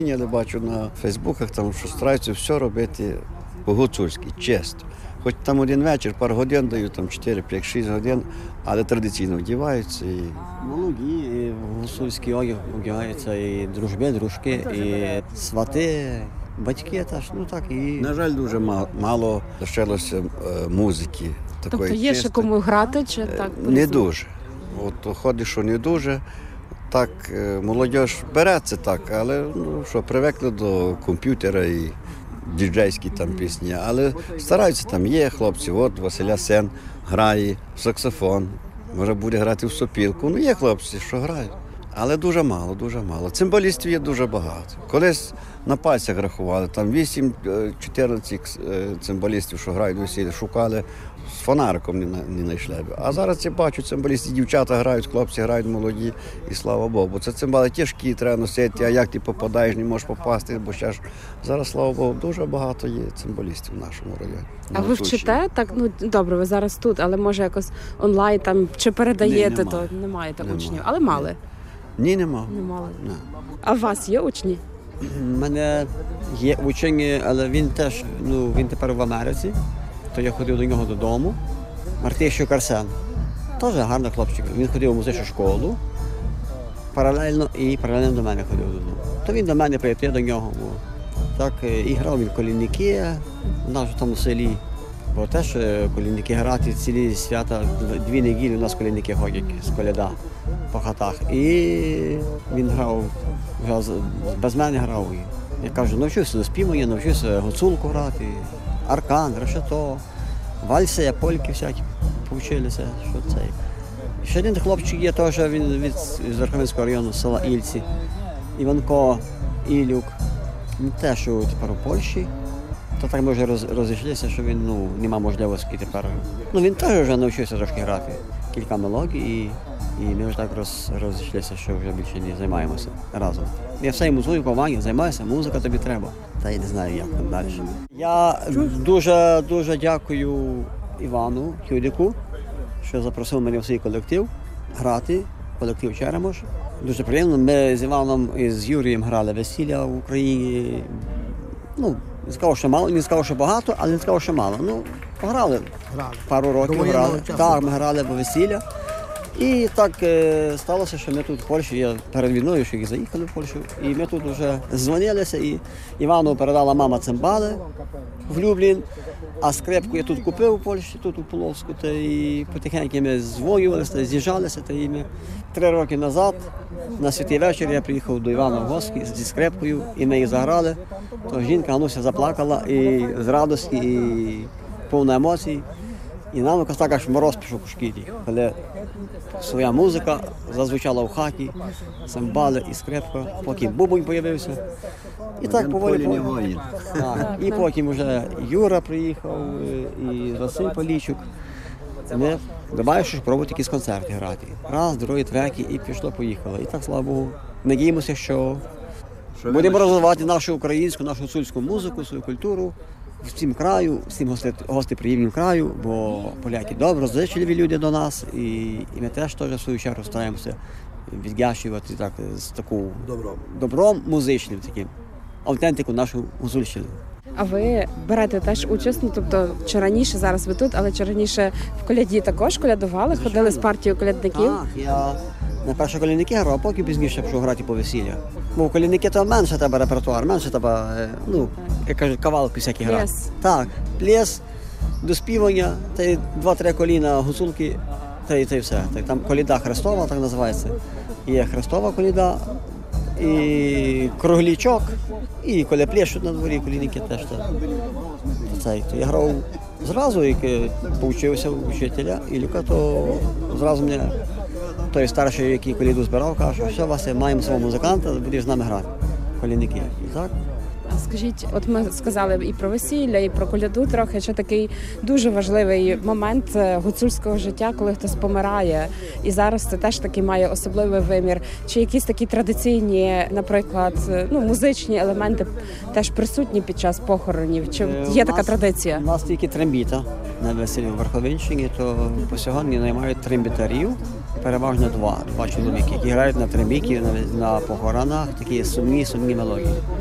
Я не бачу на фейсбуках, там, що стараються все робити по-гуцульськи, чисто. Хоч там один вечір, пару годин дають, там 4, 5, 6 годин, але традиційно вдіваються. І... Молоді, і гуцульський одяг одягаються, і дружби, дружки, і свати, батьки теж, ну так і... На жаль, дуже мало лишилося музики. Тобто є ще кому грати чи так? Не дуже. От ходить, що не дуже. Так, молодь береться так, але ну, що, привикли до комп'ютера і діджейські там пісні. Але стараються, там є хлопці, от Василя Сен грає в саксофон, може буде грати в сопілку. Ну є хлопці, що грають. Але дуже мало, дуже мало. Цимбалістів є дуже багато. Колись на пальцях рахували, там 8-14 цимбалістів, що грають весілля, шукали, з фонариком не знайшли. А зараз я бачу, цимбалісти, дівчата грають, хлопці грають молоді, і слава Богу. Бо це цимбали тяжкі, треба носити, а як ти попадаєш, не можеш попасти, бо ще ж зараз, слава Богу, дуже багато є цимбалістів в нашому районі. А ви вчите? Так, ну добре, ви зараз тут, але може якось онлайн там чи передаєте, Ні, то не маєте Нема. учнів, але мали. Ні, нема. Не мали. Не. А у вас є учні? У мене є учень, але він теж, ну, він тепер в Америці, то я ходив до нього додому. Мартищук Арсен, теж гарний хлопчик. Він ходив у музичну школу, паралельно до мене ходив додому. То він до мене прийти до нього. Так, і грав він колінники в нашому селі. Бо теж колінники грати цілі свята, 2 неділі у нас колінники ходять з коляда по хатах. І він грав, без мене грав. Я кажу, навчився до співання, навчився гуцулку грати, аркан, решето, вальси, польки всякі повчилися. Що це. Ще один хлопчик є теж, він з Верховинського району, села Ільці, Іванко Ілюк. Він теж тепер у Польщі. То так ми вже розійшлися, що він нема можливості тепер. Він теж вже навчився трошки грати. Кілька мелодій, і ми вже так розійшлися, що вже більше не займаємося разом. Я все музикуванням займаюся, музика тобі треба. Та я не знаю, як там далі. Я дуже дякую Івану Хюдику, що запросив мене в свій колектив грати, колектив Черемош. Дуже приємно. Ми з Іваном і з Юрієм грали весілля в Україні. Не сказав, що мало, не сказав, що багато, але не сказав, що мало. Пограли. Пару років грали. Так, ми грали по весілля. І так сталося, що ми тут в Польщі, я перед війною ще заїхали в Польщу, і ми тут вже дзвонилися, і Івану передала мама цимбали в Люблін, а скрипку я тут купив у Польщі, тут у Половську, та і потихеньку ми дзвонювалися, з'їжджалися, та і ми 3 роки назад на святий вечір я приїхав до Івана в гості зі скрипкою, і ми її заграли, то жінка Гануся заплакала і з радості, і повна емоцій. І нам якось так аж мороз пішов по шкірі, коли своя музика зазвучала в хаті, цимбали і скрипка, потім бубонь з'явився. І так поволі. І потім вже Юра приїхав, і Василь Полійчук. Ми добавили, що пробувати якісь концерти грати. Раз, другий, третій, і пішло-поїхало. І так, слава Богу, надіємося, що будемо розвивати нашу українську, нашу гуцульську музику, свою культуру. Всім краю, всім гостеприємним краю, бо поляки доброзичливі люди до нас, і ми теж в свою чергу стараємося віддячувати так, з таким добром музичним, таким, автентику нашу гуцульщину. А ви берете теж участь, тобто чи раніше, зараз ви тут, але чи раніше в коляді також колядували, ходили з партією колядників? Так, я на перші колядники грав, а поки пізніше пішов грати по весіллях. Бо в колядники то менше треба репертуар, менше треба, як кажуть, кавалки всякі грати. Пляс. Так, пляс, доспівання, та й 2-3 коліна гуцулки, та й все. Там коліда Христова, так називається. Є Христова коліда, і круглічок, і коля плещуть на дворі, колінники теж. То я грав зразу, як повчився у вчителя Ілюка, то зразу мене той старший, який коліду збирав, каже, що Вася, маємо свого музиканта, будеш з нами грати, колінники. І так. Скажіть, от ми сказали і про весілля, і про коляду трохи, що такий дуже важливий момент гуцульського життя, коли хтось помирає. І зараз це теж таки має особливий вимір. Чи якісь такі традиційні, наприклад, музичні елементи теж присутні під час похоронів? Чи є така традиція? У нас тільки трембіта на весіллі в Верховинщині, то по сьогодні наймають трембітарів, переважно два чоловіки, які грають на трембіки, на похоронах, такі сумні мелодії.